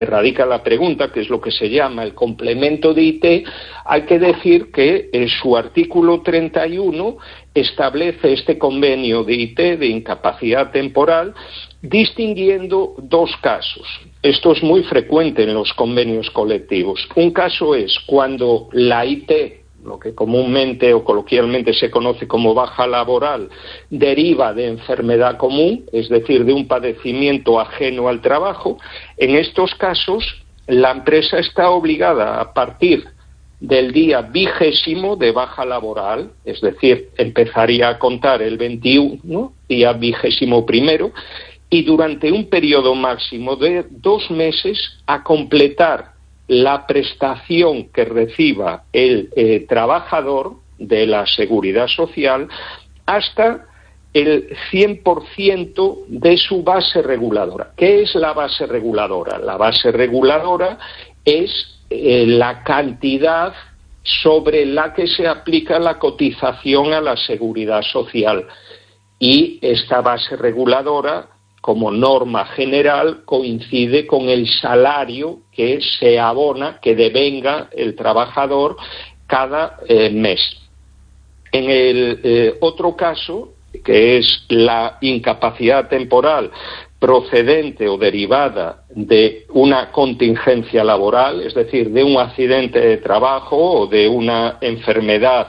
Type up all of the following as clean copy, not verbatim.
radica la pregunta, que es lo que se llama el complemento de IT, hay que decir que en su artículo 31 establece este convenio de IT, de incapacidad temporal, distinguiendo dos casos. Esto es muy frecuente en los convenios colectivos. Un caso es cuando la IT, lo que comúnmente o coloquialmente se conoce como baja laboral, deriva de enfermedad común, es decir, de un padecimiento ajeno al trabajo. En estos casos, la empresa está obligada a partir del día 20º de baja laboral, es decir, empezaría a contar el 21, día 21º, y durante un periodo máximo de 2 meses a completar la prestación que reciba el trabajador de la Seguridad Social hasta el 100% de su base reguladora. ¿Qué es la base reguladora? La base reguladora es la cantidad sobre la que se aplica la cotización a la Seguridad Social. Y esta base reguladora, como norma general, coincide con el salario que se abona, que devenga el trabajador cada mes. En el otro caso, que es la incapacidad temporal procedente o derivada de una contingencia laboral, es decir, de un accidente de trabajo o de una enfermedad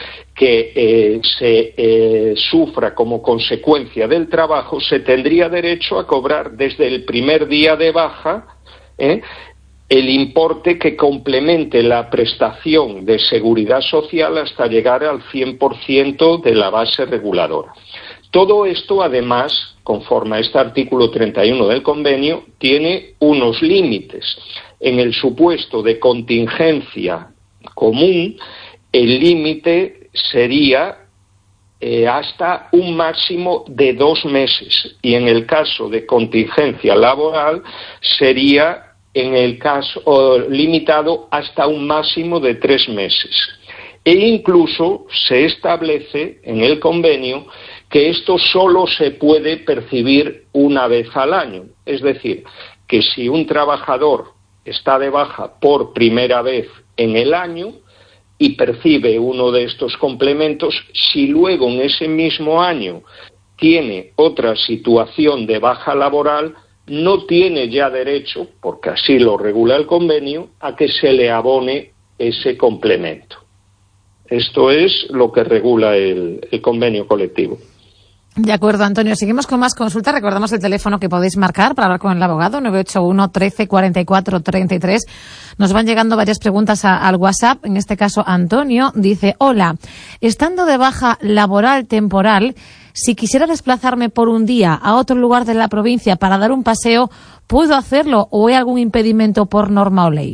que se sufra como consecuencia del trabajo, se tendría derecho a cobrar desde el primer día de baja el importe que complemente la prestación de seguridad social hasta llegar al 100% de la base reguladora. Todo esto, además, conforme a este artículo 31 del convenio, tiene unos límites. En el supuesto de contingencia común, el límite sería hasta un máximo de 2 meses, y en el caso de contingencia laboral sería en el caso limitado hasta un máximo de 3 meses. E incluso se establece en el convenio que esto solo se puede percibir una vez al año. Es decir, que si un trabajador está de baja por primera vez en el año y percibe uno de estos complementos, si luego en ese mismo año tiene otra situación de baja laboral, no tiene ya derecho, porque así lo regula el convenio, a que se le abone ese complemento. Esto es lo que regula el convenio colectivo. De acuerdo, Antonio. Seguimos con más consultas. Recordamos el teléfono que podéis marcar para hablar con el abogado, 981 13 44 33. Nos van llegando varias preguntas al WhatsApp. En este caso, Antonio dice: hola, estando de baja laboral temporal, si quisiera desplazarme por un día a otro lugar de la provincia para dar un paseo, ¿puedo hacerlo o hay algún impedimento por norma o ley?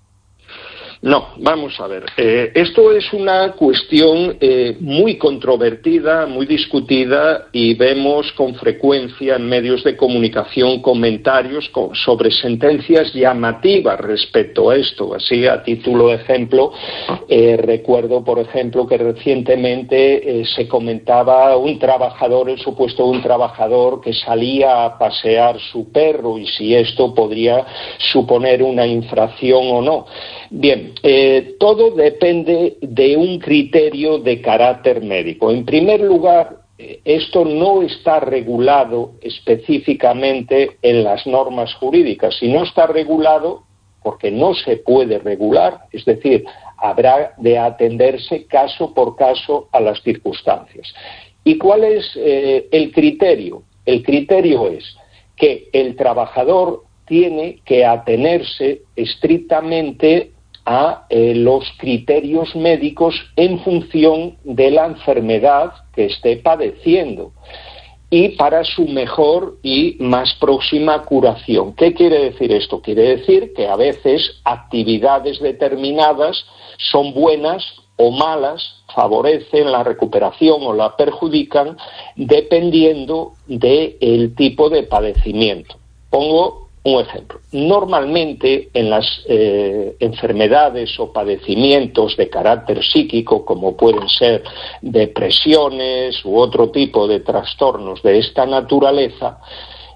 No, vamos a ver. Esto es una cuestión muy controvertida, muy discutida, y vemos con frecuencia en medios de comunicación comentarios sobre sentencias llamativas respecto a esto. Así, a título de ejemplo, recuerdo, por ejemplo, que recientemente se comentaba el supuesto de un trabajador que salía a pasear su perro y si esto podría suponer una infracción o no. Bien, todo depende de un criterio de carácter médico. En primer lugar, esto no está regulado específicamente en las normas jurídicas, y no está regulado porque no se puede regular, es decir, habrá de atenderse caso por caso a las circunstancias. ¿Y cuál es el criterio? El criterio es que el trabajador tiene que atenerse estrictamente a los criterios médicos en función de la enfermedad que esté padeciendo y para su mejor y más próxima curación. ¿Qué quiere decir esto? Quiere decir que a veces actividades determinadas son buenas o malas, favorecen la recuperación o la perjudican dependiendo del tipo de padecimiento. Pongo un ejemplo. Normalmente en las enfermedades o padecimientos de carácter psíquico, como pueden ser depresiones u otro tipo de trastornos de esta naturaleza,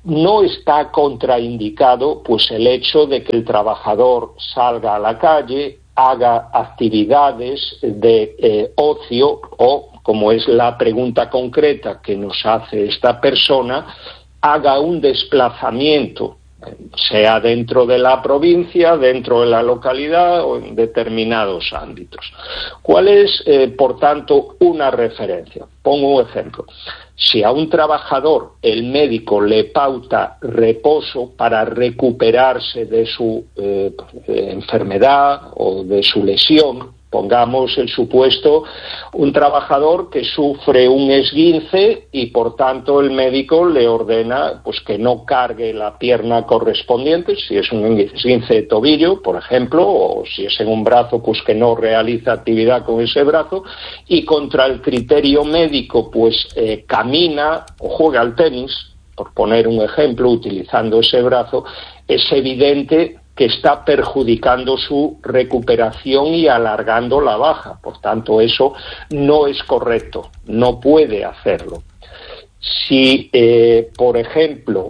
no está contraindicado pues el hecho de que el trabajador salga a la calle, haga actividades de ocio o, como es la pregunta concreta que nos hace esta persona, haga un desplazamiento, sea dentro de la provincia, dentro de la localidad o en determinados ámbitos. ¿Cuál es, por tanto, una referencia? Pongo un ejemplo. Si a un trabajador el médico le pauta reposo para recuperarse de su enfermedad o de su lesión, pongamos el supuesto, un trabajador que sufre un esguince y por tanto el médico le ordena pues que no cargue la pierna correspondiente, si es un esguince de tobillo, por ejemplo, o si es en un brazo, pues que no realiza actividad con ese brazo, y contra el criterio médico pues camina o juega al tenis, por poner un ejemplo, utilizando ese brazo, es evidente que está perjudicando su recuperación y alargando la baja. Por tanto, eso no es correcto, no puede hacerlo. Si, por ejemplo,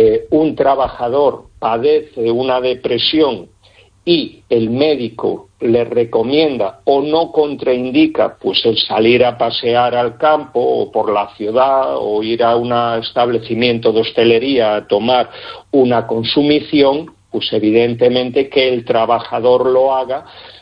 un trabajador padece una depresión y el médico le recomienda o no contraindica pues el salir a pasear al campo o por la ciudad o ir a un establecimiento de hostelería a tomar una consumición, pues evidentemente que el trabajador lo haga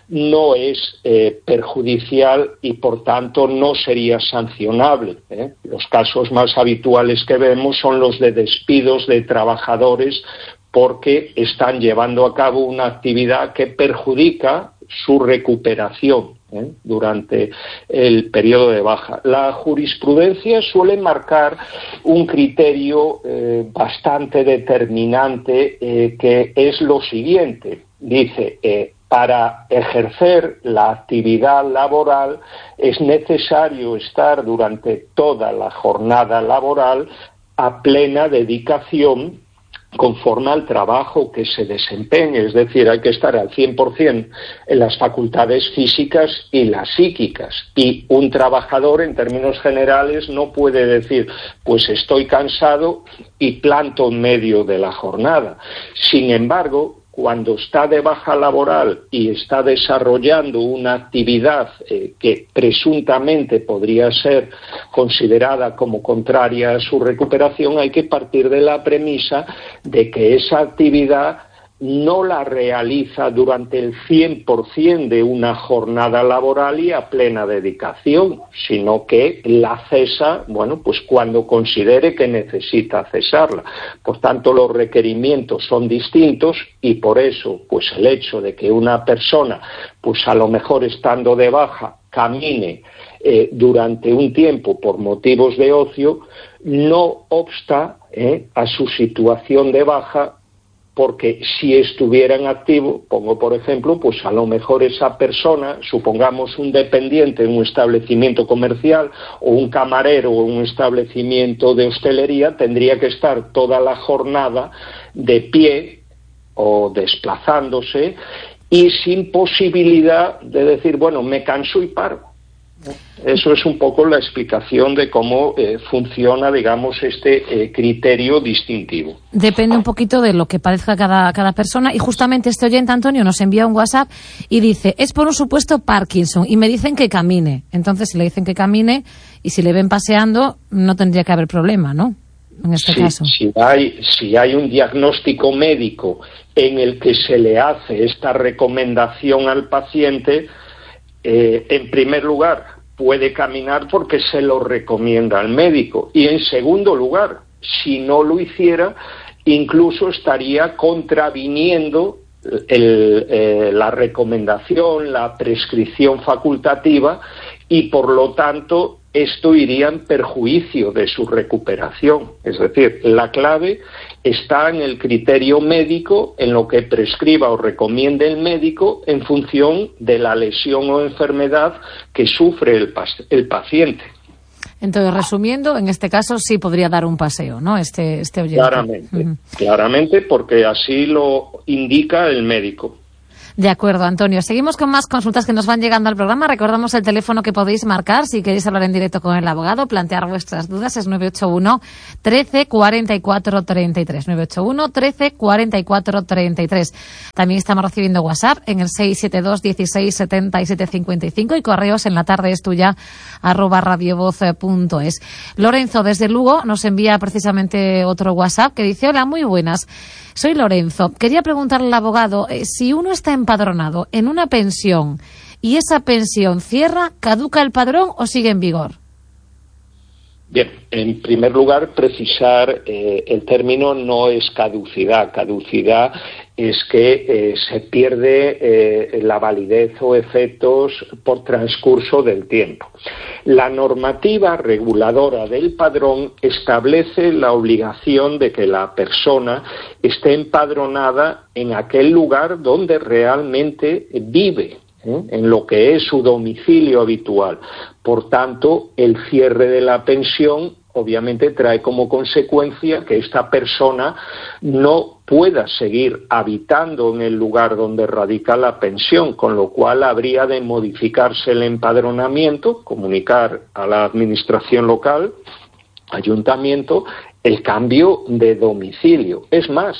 no es perjudicial y por tanto no sería sancionable. Los casos más habituales que vemos son los de despidos de trabajadores porque están llevando a cabo una actividad que perjudica su recuperación durante el periodo de baja. La jurisprudencia suele marcar un criterio bastante determinante que es lo siguiente. Dice, para ejercer la actividad laboral es necesario estar durante toda la jornada laboral a plena dedicación conforme al trabajo que se desempeñe, es decir, hay que estar al 100% en las facultades físicas y las psíquicas. Y un trabajador, en términos generales, no puede decir, pues estoy cansado y planto en medio de la jornada. Sin embargo, cuando está de baja laboral y está desarrollando una actividad que presuntamente podría ser considerada como contraria a su recuperación, hay que partir de la premisa de que esa actividad no la realiza durante el 100% de una jornada laboral y a plena dedicación, sino que la cesa, bueno, pues cuando considere que necesita cesarla. Por tanto, los requerimientos son distintos y por eso, pues el hecho de que una persona, pues a lo mejor estando de baja, camine durante un tiempo por motivos de ocio, no obsta a su situación de baja, porque si estuviera en activo, pongo por ejemplo, pues a lo mejor esa persona, supongamos un dependiente en un establecimiento comercial o un camarero en un establecimiento de hostelería, tendría que estar toda la jornada de pie o desplazándose y sin posibilidad de decir, bueno, me canso y paro. Eso es un poco la explicación de cómo funciona, digamos, este criterio distintivo. Depende un poquito de lo que parezca cada persona. Y justamente este oyente, Antonio, nos envía un WhatsApp y dice, es por un supuesto Parkinson y me dicen que camine. Entonces, si le dicen que camine y si le ven paseando, no tendría que haber problema, ¿no? En este caso. Si hay un diagnóstico médico en el que se le hace esta recomendación al paciente, en primer lugar, puede caminar porque se lo recomienda al médico. Y en segundo lugar, si no lo hiciera, incluso estaría contraviniendo la recomendación, la prescripción facultativa y, por lo tanto, esto iría en perjuicio de su recuperación. Es decir, la clave está en el criterio médico, en lo que prescriba o recomiende el médico en función de la lesión o enfermedad que sufre el paciente. Entonces, resumiendo, en este caso sí podría dar un paseo, ¿no? Este oyente. Claramente, claramente, porque así lo indica el médico. De acuerdo, Antonio. Seguimos con más consultas que nos van llegando al programa. Recordamos el teléfono que podéis marcar si queréis hablar en directo con el abogado, plantear vuestras dudas. Es 981 13 44 33. 981 13 44 33. También estamos recibiendo WhatsApp en el 672 16 77 55 y correos en la tarde es tuya @radiovoz.es. Lorenzo desde Lugo nos envía precisamente otro WhatsApp que dice: hola, muy buenas. Soy Lorenzo. Quería preguntarle al abogado si uno está empadronado en una pensión y esa pensión cierra, ¿caduca el padrón o sigue en vigor? Bien, en primer lugar, precisar el término no es caducidad. Caducidad es que se pierde la validez o efectos por transcurso del tiempo. La normativa reguladora del padrón establece la obligación de que la persona esté empadronada en aquel lugar donde realmente vive, en lo que es su domicilio habitual. Por tanto, el cierre de la pensión obviamente trae como consecuencia que esta persona no pueda seguir habitando en el lugar donde radica la pensión, con lo cual habría de modificarse el empadronamiento, comunicar a la administración local, ayuntamiento, el cambio de domicilio. Es más,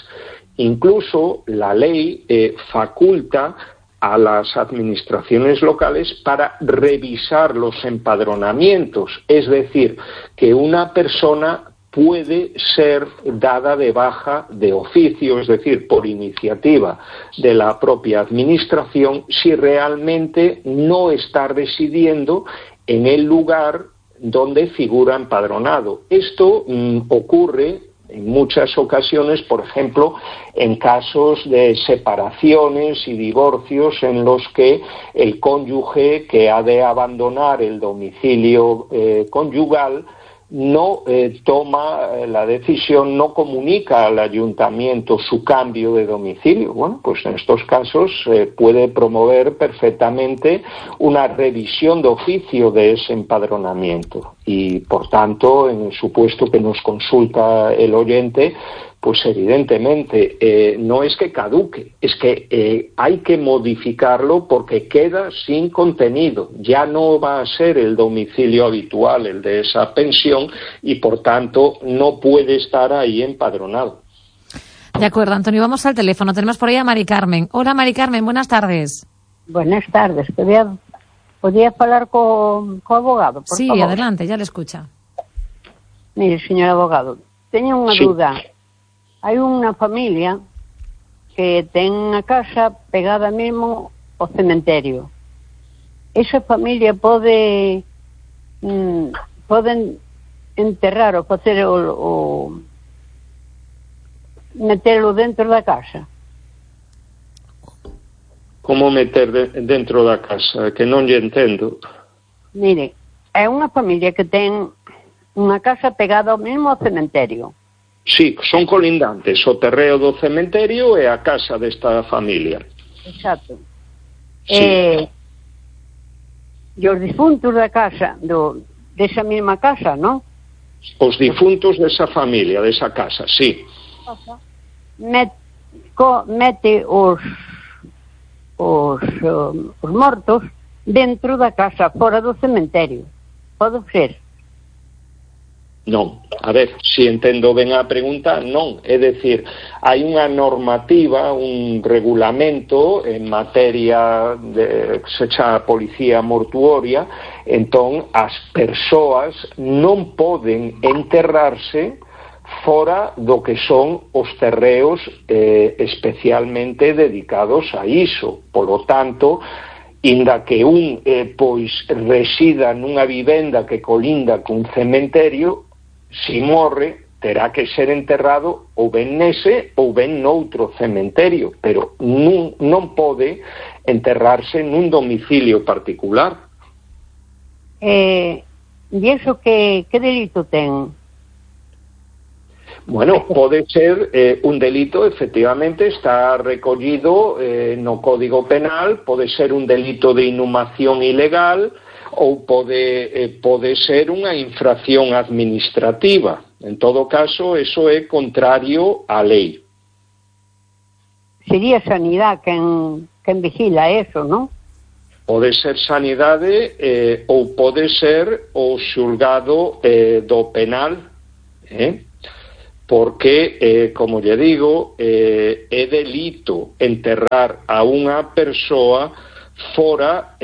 incluso la ley faculta a las administraciones locales para revisar los empadronamientos, es decir, que una persona puede ser dada de baja de oficio, es decir, por iniciativa de la propia administración, si realmente no está residiendo en el lugar donde figura empadronado. Esto ocurre en muchas ocasiones, por ejemplo, en casos de separaciones y divorcios en los que el cónyuge que ha de abandonar el domicilio conyugal no toma la decisión, no comunica al ayuntamiento su cambio de domicilio. Bueno, pues en estos casos puede promover perfectamente una revisión de oficio de ese empadronamiento y, por tanto, en el supuesto que nos consulta el oyente, pues evidentemente no es que caduque, es que hay que modificarlo porque queda sin contenido. Ya no va a ser el domicilio habitual el de esa pensión y, por tanto, no puede estar ahí empadronado. De acuerdo, Antonio, vamos al teléfono. Tenemos por ahí a Mari Carmen. Hola, Mari Carmen, buenas tardes. Buenas tardes. ¿Podría hablar con abogado, por sí, favor? Adelante, ya le escucha. Mire, señor abogado, tengo una duda. Hai unha familia que ten unha casa pegada mesmo ao cementerio. Esa familia poden enterrar ou facer o meterlo dentro da casa. Como meter dentro da casa? Que non lle entendo. Mire, é unha familia que ten unha casa pegada ao mesmo ao cementerio. Sí, son colindantes o terreo do cementerio e a casa desta familia. Exacto. Sí. E os difuntos da casa, desa mesma casa, non? Os difuntos desa familia, desa casa, sí. Mete os mortos dentro da casa, fora do cementerio. Pode ser? Non, a ver, se entendo ben a pregunta, non. É dicir, hai unha normativa, un regulamento en materia de que se chama policía mortuoria, entón as persoas non poden enterrarse fora do que son os terreos especialmente dedicados a iso. Polo tanto, inda que un pois resida nunha vivenda que colinda cun cementerio, si morre, terá que ser enterrado ou ben nese ou ben noutro cementerio, pero non pode enterrarse nun domicilio particular. E iso que delito ten? Bueno, pode ser un delito, efectivamente, está recollido no Código Penal, pode ser un delito de inhumación ilegal, ou pode ser unha infracción administrativa. En todo caso, eso é contrario á lei. Sería Sanidade quen quen vigila eso, non? Pode ser Sanidade ou pode ser o xulgado do penal, porque, como lle digo, é delito enterrar a unha persoa fora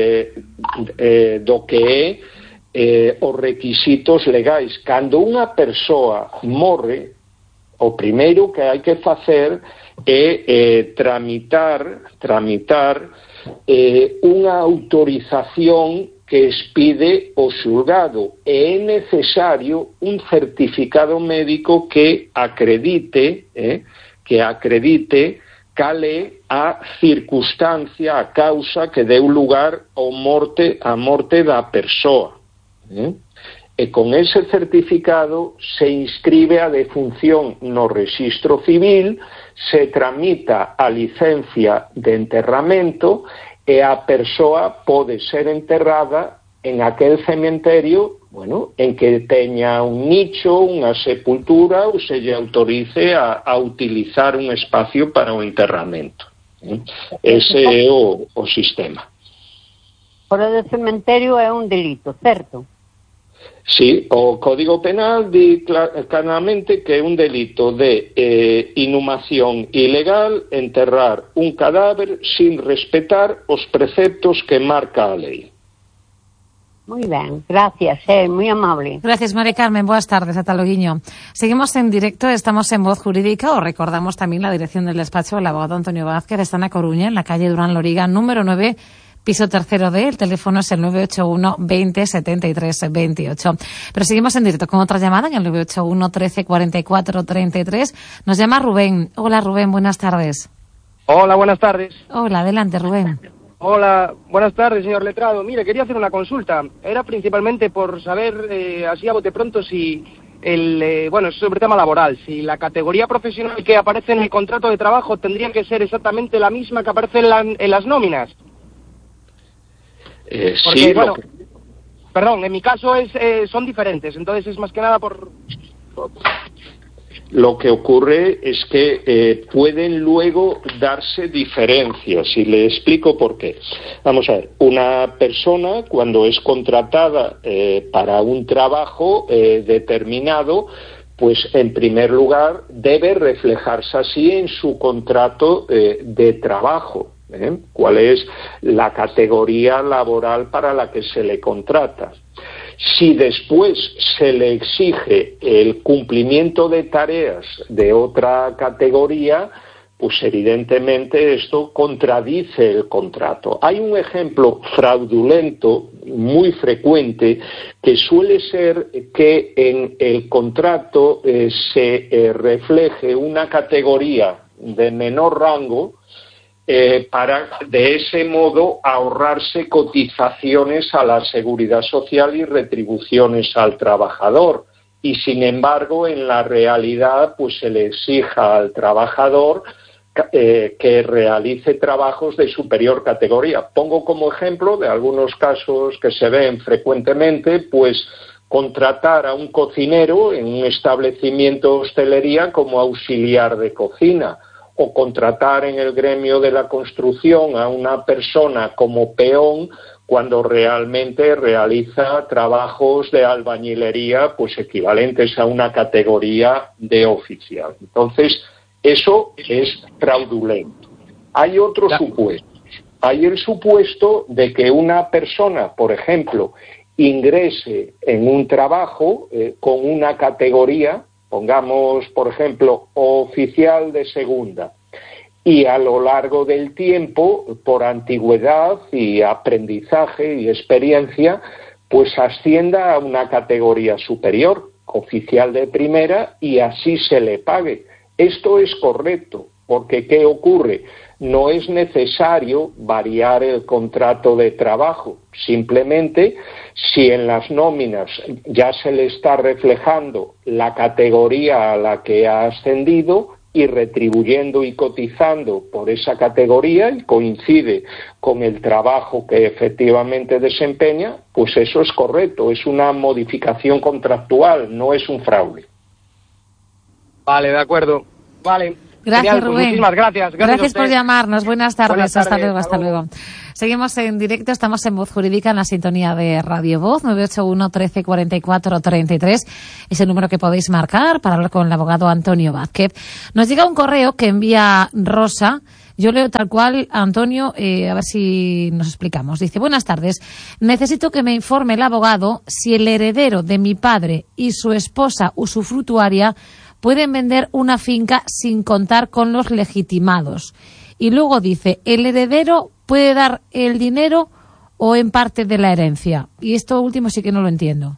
do que é os requisitos legais. Cando unha persoa morre, o primeiro que hai que facer é tramitar unha autorización que expide o xulgado, e é necesario un certificado médico que acredite cal é a circunstancia, a causa que deu lugar á morte da persoa. E con ese certificado se inscribe a defunción no rexistro civil, se tramita a licencia de enterramento e a persoa pode ser enterrada en aquel cementerio, en que teña un nicho, unha sepultura, ou se lle autorice a utilizar un espacio para o enterramento. Ese é o sistema. Fora do cementerio é un delito, certo? Sí, o Código Penal di claramente que é un delito de inhumación ilegal enterrar un cadáver sin respetar os preceptos que marca a lei. Muy ben, gracias, moi amable. Gracias, Mari Carmen, boas tardes, ata loguiño. Seguimos en directo, estamos en Voz Jurídica, os recordamos tamén la dirección del despacho del abogado Antonio Vázquez, está na Coruña, en la calle Durán Loriga, número 9, piso tercero D, el teléfono es el 981 20 73 28. Pero seguimos en directo con otra llamada en el 981 13 44 33. Nos llama Rubén. Hola Rubén, buenas tardes. Hola, buenas tardes. Hola, adelante Rubén. Hola, buenas tardes, señor letrado. Mire, quería hacer una consulta. Era principalmente por saber, así a bote pronto, si sobre tema laboral, si la categoría profesional que aparece en el contrato de trabajo tendría que ser exactamente la misma que aparece en las nóminas. Porque, sí, perdón, en mi caso son diferentes, entonces es más que nada por... Lo que ocurre es que pueden luego darse diferencias, y le explico por qué. Vamos a ver, una persona cuando es contratada para un trabajo determinado, pues en primer lugar debe reflejarse así en su contrato de trabajo. ¿Cuál es la categoría laboral para la que se le contrata? Si después se le exige el cumplimiento de tareas de otra categoría, pues evidentemente esto contradice el contrato. Hay un ejemplo fraudulento muy frecuente que suele ser que en el contrato se refleje una categoría de menor rango para de ese modo ahorrarse cotizaciones a la seguridad social y retribuciones al trabajador, y sin embargo en la realidad pues se le exija al trabajador que realice trabajos de superior categoría. Pongo como ejemplo de algunos casos que se ven frecuentemente, pues contratar a un cocinero en un establecimiento de hostelería como auxiliar de cocina, o contratar en el gremio de la construcción a una persona como peón cuando realmente realiza trabajos de albañilería pues equivalentes a una categoría de oficial. Entonces, eso es fraudulento. Hay otro supuesto. Hay el supuesto de que una persona, por ejemplo, ingrese en un trabajo con una categoría, pongamos, por ejemplo, oficial de segunda, y a lo largo del tiempo, por antigüedad y aprendizaje y experiencia, pues ascienda a una categoría superior, oficial de primera, y así se le pague. Esto es correcto, porque ¿qué ocurre? No es necesario variar el contrato de trabajo. Simplemente, si en las nóminas ya se le está reflejando la categoría a la que ha ascendido y retribuyendo y cotizando por esa categoría y coincide con el trabajo que efectivamente desempeña, pues eso es correcto, es una modificación contractual, no es un fraude. Vale, de acuerdo. Vale, Gracias, Genial, pues Rubén. muchísimas gracias. Gracias por llamarnos. Buenas tardes. Buenas tardes, Hasta luego. Seguimos en directo. Estamos en Voz Jurídica, en la sintonía de Radio Voz. 981 13 44 33 es el número que podéis marcar para hablar con el abogado Antonio Vázquez. Nos llega un correo que envía Rosa. Yo leo tal cual, Antonio, a ver si nos explicamos. Dice, buenas tardes. Necesito que me informe el abogado si el heredero de mi padre y su esposa usufructuaria pueden vender una finca sin contar con los legitimados. Y luego dice, ¿el heredero puede dar el dinero o en parte de la herencia? Y esto último sí que no lo entiendo.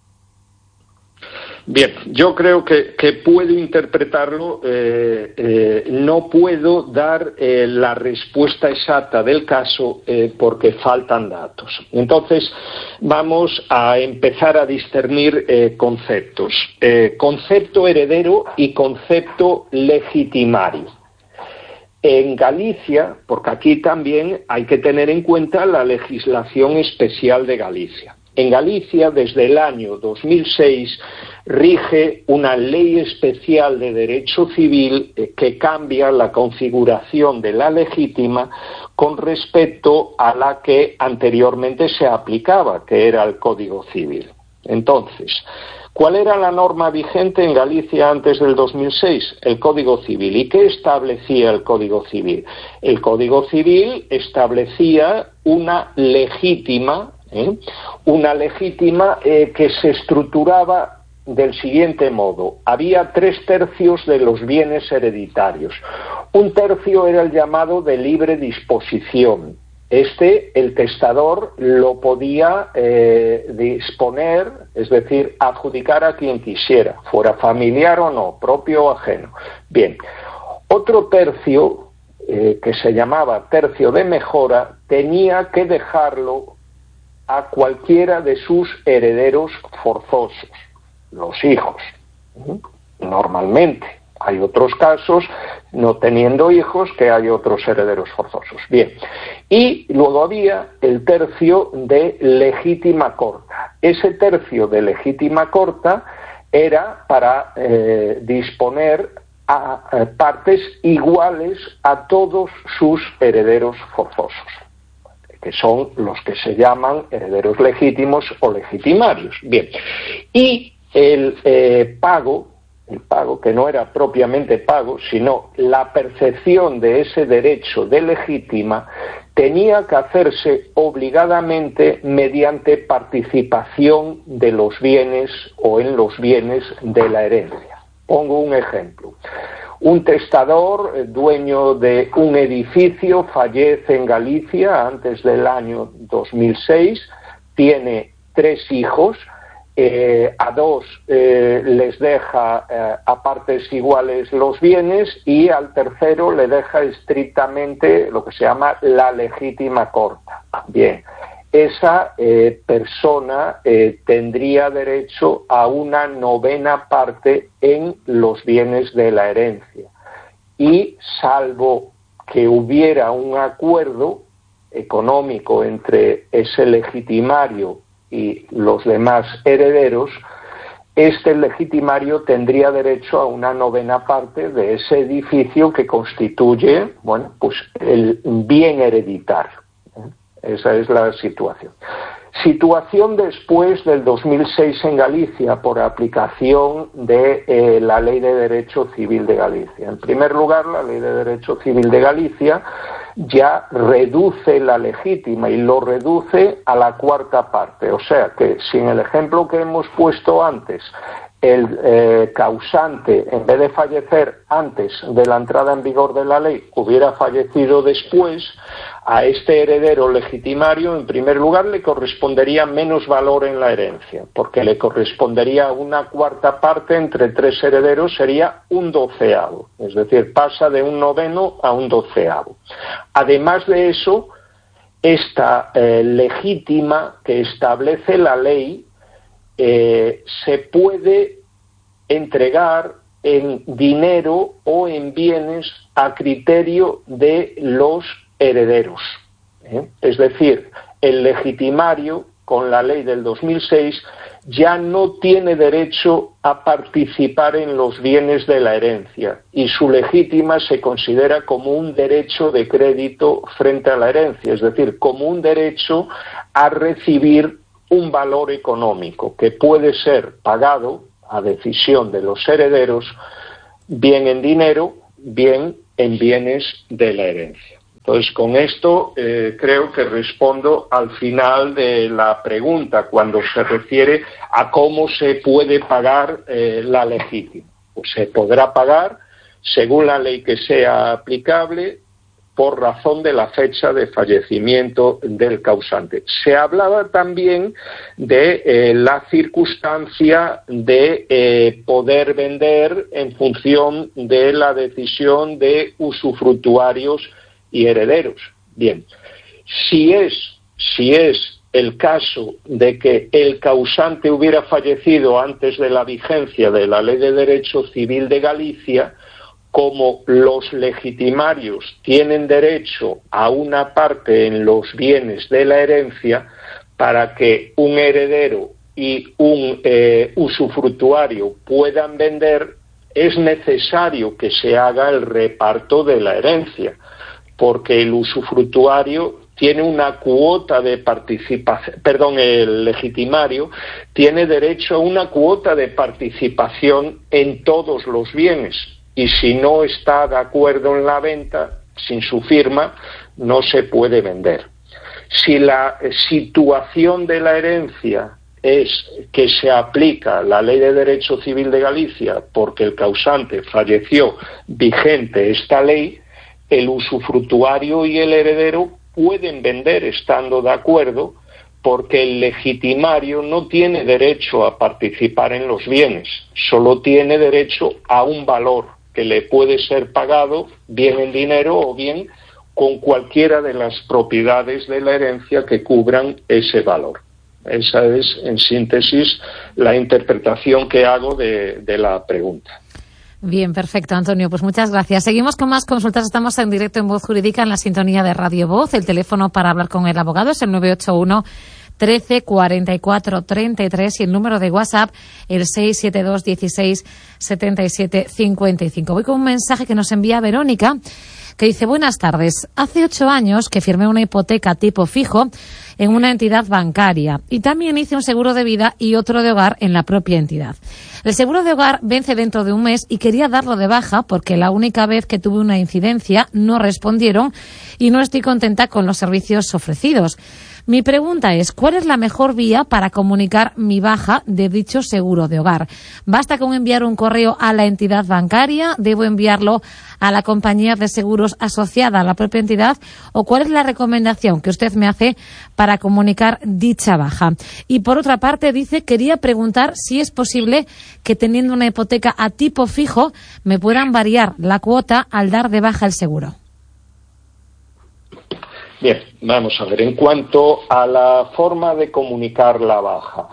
Bien, yo creo que puedo interpretarlo, no puedo dar la respuesta exacta del caso porque faltan datos. Entonces, vamos a empezar a discernir conceptos. Concepto heredero y concepto legitimario. En Galicia, porque aquí también hay que tener en cuenta la legislación especial de Galicia. En Galicia, desde el año 2006, rige una ley especial de derecho civil que cambia la configuración de la legítima con respecto a la que anteriormente se aplicaba, que era el Código Civil. Entonces, ¿cuál era la norma vigente en Galicia antes del 2006? El Código Civil. ¿Y qué establecía el Código Civil? El Código Civil establecía una legítima que se estructuraba del siguiente modo. Había 3/3 de los bienes hereditarios. 1/3 era el llamado de libre disposición. El testador lo podía disponer, es decir, adjudicar a quien quisiera, fuera familiar o no, propio o ajeno. Bien, otro tercio, que se llamaba tercio de mejora, tenía que dejarlo a cualquiera de sus herederos forzosos, los hijos. Normalmente. Hay otros casos, no teniendo hijos, que hay otros herederos forzosos. Bien. Y luego había el tercio de legítima corta. Ese tercio de legítima corta era para disponer a partes iguales a todos sus herederos forzosos, que son los que se llaman herederos legítimos o legitimarios. Bien, y el pago, que no era propiamente pago, sino la percepción de ese derecho de legítima, tenía que hacerse obligadamente mediante participación de los bienes o en los bienes de la herencia. Pongo un ejemplo. Un testador, dueño de un edificio, fallece en Galicia antes del año 2006, tiene 3 hijos, a 2 les deja a partes iguales los bienes y al tercero le deja estrictamente lo que se llama la legítima corta. Bien, esa persona tendría derecho a una 9ª parte en los bienes de la herencia. Y salvo que hubiera un acuerdo económico entre ese legitimario y los demás herederos, este legitimario tendría derecho a una 9ª parte de ese edificio que constituye, bueno, pues el bien hereditario. Esa es la situación. Situación después del 2006 en Galicia por aplicación de la Ley de Derecho Civil de Galicia. En primer lugar, la Ley de Derecho Civil de Galicia ya reduce la legítima y lo reduce a la 4ª parte. O sea que si en el ejemplo que hemos puesto antes el causante, en vez de fallecer antes de la entrada en vigor de la ley, hubiera fallecido después, a este heredero legitimario, en primer lugar, le correspondería menos valor en la herencia, porque le correspondería una 4ª parte entre 3 herederos, sería un 12avo, es decir, pasa de un 9º a un 12avo. Además de eso, esta legítima que establece la ley se puede entregar en dinero o en bienes a criterio de los herederos. Es decir, el legitimario, con la ley del 2006, ya no tiene derecho a participar en los bienes de la herencia y su legítima se considera como un derecho de crédito frente a la herencia, es decir, como un derecho a recibir un valor económico que puede ser pagado a decisión de los herederos, bien en dinero, bien en bienes de la herencia. Entonces, con esto creo que respondo al final de la pregunta cuando se refiere a cómo se puede pagar la legítima. Pues se podrá pagar según la ley que sea aplicable por razón de la fecha de fallecimiento del causante. Se hablaba también de la circunstancia de poder vender en función de la decisión de usufructuarios y herederos. Bien, si es el caso de que el causante hubiera fallecido antes de la vigencia de la Ley de Derecho Civil de Galicia, como los legitimarios tienen derecho a una parte en los bienes de la herencia, para que un heredero y un usufructuario puedan vender, es necesario que se haga el reparto de la herencia, porque el usufructuario tiene una cuota de participación, el legitimario tiene derecho a una cuota de participación en todos los bienes, y si no está de acuerdo en la venta, sin su firma, no se puede vender. Si la situación de la herencia es que se aplica la Ley de Derecho Civil de Galicia porque el causante falleció vigente esta ley, el usufructuario y el heredero pueden vender estando de acuerdo, porque el legitimario no tiene derecho a participar en los bienes, solo tiene derecho a un valor que le puede ser pagado bien en dinero o bien con cualquiera de las propiedades de la herencia que cubran ese valor. Esa es, en síntesis, la interpretación que hago de la pregunta. Bien, perfecto, Antonio. Pues muchas gracias. Seguimos con más consultas. Estamos en directo en Voz Jurídica en la sintonía de Radio Voz. El teléfono para hablar con el abogado es el 981 13 44 33 y el número de WhatsApp el 672 16 77 55. Voy con un mensaje que nos envía Verónica, que dice: buenas tardes. Hace 8 años que firmé una hipoteca tipo fijo en una entidad bancaria y también hice un seguro de vida y otro de hogar en la propia entidad. El seguro de hogar vence dentro de un mes y quería darlo de baja porque la única vez que tuve una incidencia no respondieron y no estoy contenta con los servicios ofrecidos. Mi pregunta es, ¿cuál es la mejor vía para comunicar mi baja de dicho seguro de hogar? ¿Basta con enviar un correo a la entidad bancaria? ¿Debo enviarlo a la compañía de seguros asociada a la propia entidad? ¿O cuál es la recomendación que usted me hace para comunicar dicha baja? Y por otra parte, dice, quería preguntar si es posible que teniendo una hipoteca a tipo fijo me puedan variar la cuota al dar de baja el seguro. Bien, vamos a ver. En cuanto a la forma de comunicar la baja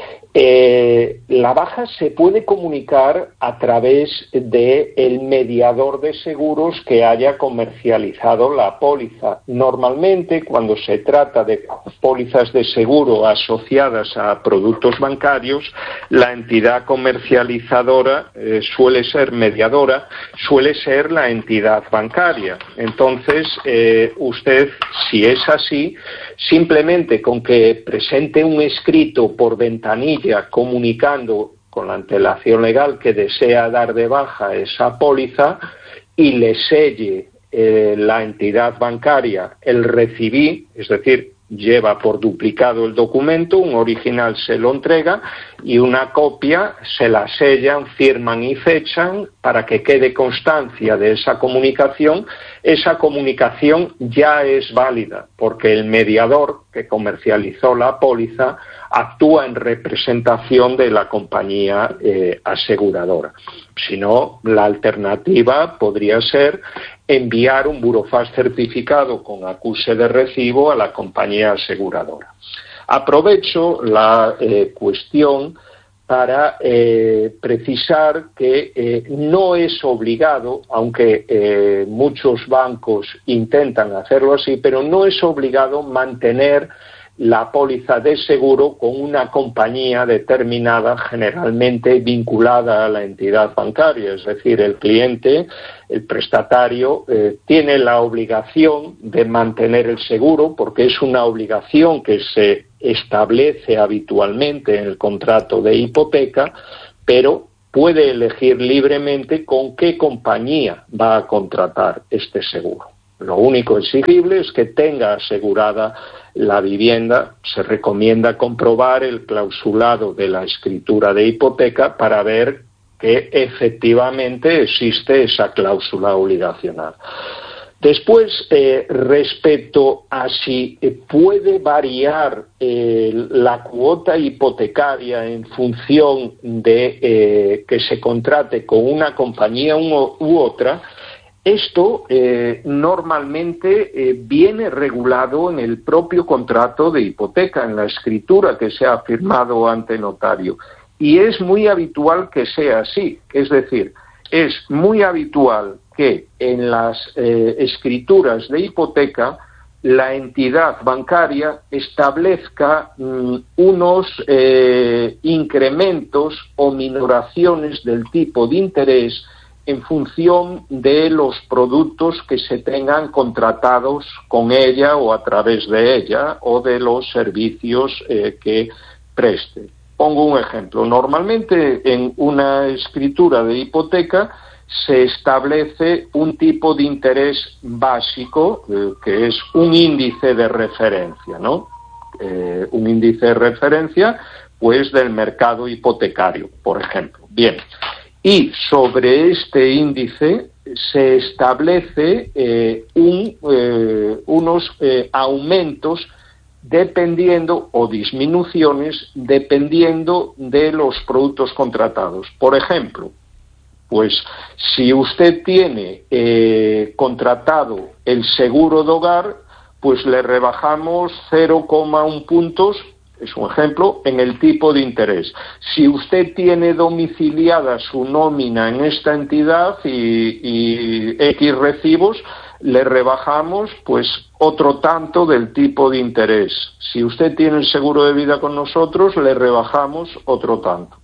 se puede comunicar a través del mediador de seguros que haya comercializado la póliza. Normalmente, cuando se trata de pólizas de seguro asociadas a productos bancarios, la entidad comercializadora suele ser mediadora, suele ser la entidad bancaria. Entonces, usted, si es así, simplemente con que presente un escrito por ventanilla comunicando con la antelación legal que desea dar de baja esa póliza y le selle la entidad bancaria el recibí, es decir, lleva por duplicado el documento, un original se lo entrega y una copia se la sellan, firman y fechan para que quede constancia de esa comunicación ya es válida porque el mediador que comercializó la póliza actúa en representación de la compañía aseguradora. Si no, la alternativa podría ser enviar un burofax certificado con acuse de recibo a la compañía aseguradora. Aprovecho la cuestión para precisar que no es obligado, aunque muchos bancos intentan hacerlo así, pero no es obligado mantener la póliza de seguro con una compañía determinada, generalmente vinculada a la entidad bancaria. Es decir, el cliente, el prestatario, tiene la obligación de mantener el seguro, porque es una obligación que se establece habitualmente en el contrato de hipoteca, pero puede elegir libremente con qué compañía va a contratar este seguro. Lo único exigible es que tenga asegurada la vivienda. Se recomienda comprobar el clausulado de la escritura de hipoteca para ver que efectivamente existe esa cláusula obligacional. Después, respecto a si puede variar la cuota hipotecaria en función de que se contrate con una compañía u otra, esto normalmente viene regulado en el propio contrato de hipoteca, en la escritura que se ha firmado ante notario. Y es muy habitual que sea así, es decir, es muy habitual que en las escrituras de hipoteca la entidad bancaria establezca unos incrementos o minoraciones del tipo de interés en función de los productos que se tengan contratados con ella o a través de ella, o de los servicios que preste. Pongo un ejemplo. Normalmente en una escritura de hipoteca se establece un tipo de interés básico, que es un índice de referencia, ¿no? Un índice de referencia, pues, del mercado hipotecario, por ejemplo. Bien. Y sobre este índice se establece unos aumentos dependiendo, o disminuciones dependiendo de los productos contratados. Por ejemplo, pues si usted tiene contratado el seguro de hogar, pues le rebajamos 0,1 puntos, es un ejemplo, en el tipo de interés. Si usted tiene domiciliada su nómina en esta entidad y X recibos, le rebajamos pues otro tanto del tipo de interés. Si usted tiene el seguro de vida con nosotros, le rebajamos otro tanto.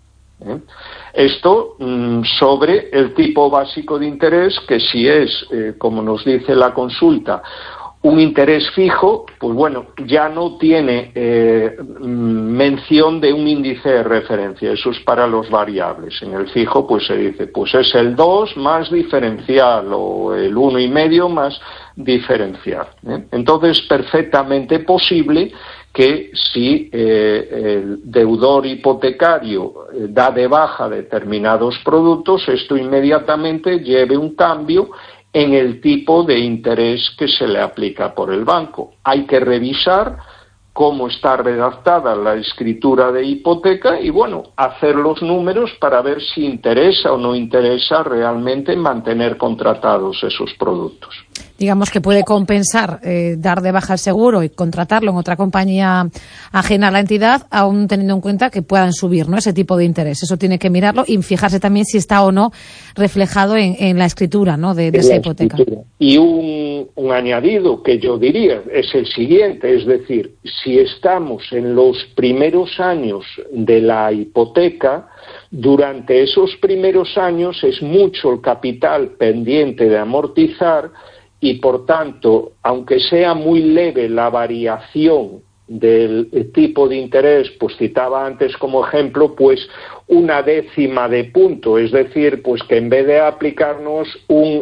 Esto sobre el tipo básico de interés, que si es, como nos dice la consulta, un interés fijo, pues bueno, ya no tiene mención de un índice de referencia. Eso es para los variables. En el fijo pues se dice, pues es el 2 más diferencial, o el 1,5 más diferencial. Entonces, perfectamente posible que si el deudor hipotecario da de baja determinados productos, esto inmediatamente lleve un cambio en el tipo de interés que se le aplica por el banco. Hay que revisar cómo está redactada la escritura de hipoteca y, bueno, hacer los números para ver si interesa o no interesa realmente mantener contratados esos productos. Digamos que puede compensar dar de baja el seguro y contratarlo en otra compañía ajena a la entidad, aún teniendo en cuenta que puedan subir, ¿no?, ese tipo de interés. Eso tiene que mirarlo y fijarse también si está o no reflejado en la escritura, ¿no?, de esa hipoteca. Y un añadido que yo diría es el siguiente, es decir, si estamos en los primeros años de la hipoteca, durante esos primeros años es mucho el capital pendiente de amortizar y, por tanto, aunque sea muy leve la variación del tipo de interés, pues citaba antes como ejemplo, pues 0,1 de punto, es decir, pues que en vez de aplicarnos un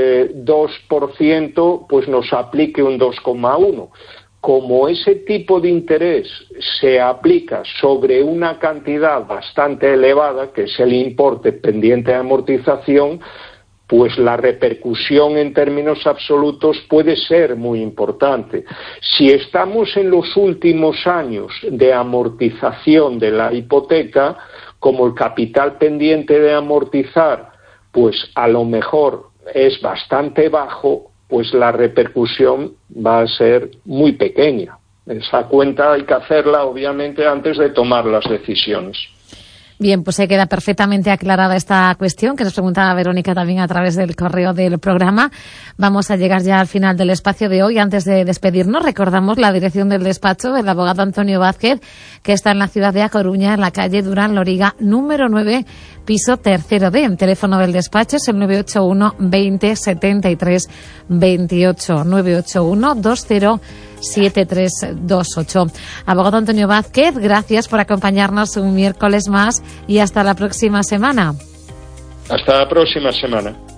2%, pues nos aplique un 2,1%. Como ese tipo de interés se aplica sobre una cantidad bastante elevada, que es el importe pendiente de amortización, pues la repercusión en términos absolutos puede ser muy importante. Si estamos en los últimos años de amortización de la hipoteca, como el capital pendiente de amortizar, pues a lo mejor es bastante bajo, pues la repercusión va a ser muy pequeña. Esa cuenta hay que hacerla, obviamente, antes de tomar las decisiones. Bien, pues se queda perfectamente aclarada esta cuestión que nos preguntaba Verónica también a través del correo del programa. Vamos a llegar ya al final del espacio de hoy. Antes de despedirnos, recordamos la dirección del despacho del abogado Antonio Vázquez, que está en la ciudad de A Coruña, en la calle Durán Loriga, número 9, piso 3D. El teléfono del despacho es el 981 20 73 28, 981 20 7328. Abogado Antonio Vázquez, gracias por acompañarnos un miércoles más y hasta la próxima semana. Hasta la próxima semana.